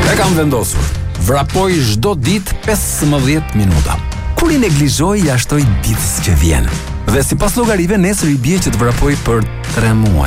E kam vendosur. Vrapoj çdo ditë 15 minuta. Kur I neglizhoj, ja shtoj ditës që vjen. Dhe sipas llogarive nesër I bie që të vrapoj për 3 muaj.